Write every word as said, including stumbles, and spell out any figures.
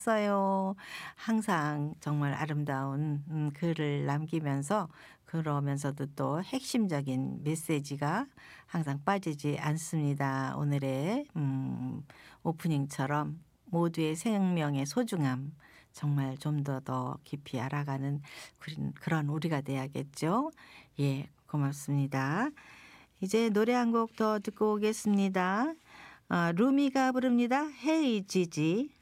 어요. 항상 정말 아름다운 음 글을 남기면서 그러면서도 또 핵심적인 메시지가 항상 빠지지 않습니다. 오늘의 음 오프닝처럼 모두의 생명의 소중함 정말 좀 더 더 깊이 알아가는 그린 그런 우리가 돼야겠죠. 예 고맙습니다. 이제 노래 한 곡 더 듣고 오겠습니다. 아 루미가 부릅니다. 헤이 지지.